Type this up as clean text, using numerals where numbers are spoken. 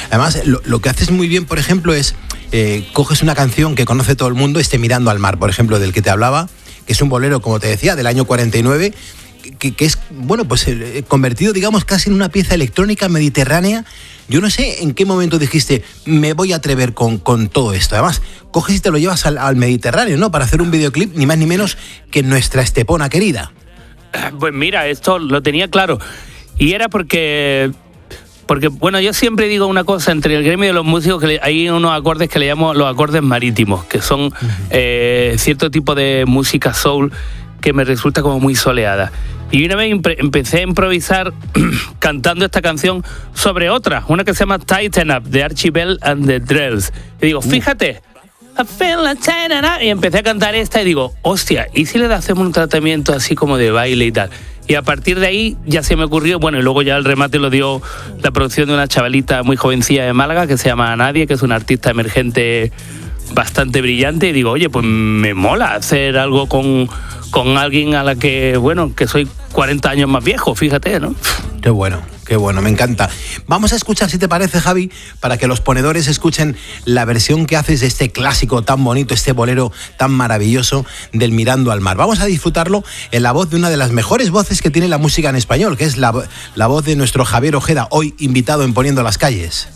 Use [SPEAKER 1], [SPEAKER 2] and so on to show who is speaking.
[SPEAKER 1] Además, lo que haces muy bien, por ejemplo, es coges una canción que conoce todo el mundo, Mirando al mar, por ejemplo, del que te hablaba, que es un bolero, como te decía, del año 49, que es, bueno, pues convertido, digamos, casi en una pieza electrónica mediterránea. Yo no sé en qué momento dijiste, me voy a atrever con todo esto. Además, coges y te lo llevas al Mediterráneo, ¿no? Para hacer un videoclip, ni más ni menos que en nuestra Estepona querida.
[SPEAKER 2] Pues mira, esto lo tenía claro. Y era porque, bueno, yo siempre digo una cosa, entre el gremio de los músicos, que hay unos acordes que le llamo los acordes marítimos, que son cierto tipo de música soul que me resulta como muy soleada. Y una vez empecé a improvisar cantando esta canción sobre otra, una que se llama Tighten Up, de Archie Bell and the Drells. Y digo, fíjate, I feel like tighten up. Y empecé a cantar esta y digo, hostia, ¿y si le hacemos un tratamiento así como de baile y tal? Y a partir de ahí ya se me ocurrió, bueno, y luego ya el remate lo dio la producción de una chavalita muy jovencilla de Málaga que se llama Nadie, que es una artista emergente bastante brillante, y digo, oye, pues me mola hacer algo con alguien a la que, bueno, que soy 40 años más viejo, fíjate, ¿no?
[SPEAKER 1] Qué bueno, me encanta. Vamos a escuchar, si te parece, Javi, para que los ponedores escuchen la versión que haces de este clásico tan bonito, este bolero tan maravilloso del Mirando al mar. Vamos a disfrutarlo en la voz de una de las mejores voces que tiene la música en español, que es la voz de nuestro Javier Ojeda, hoy invitado en Poniendo las Calles.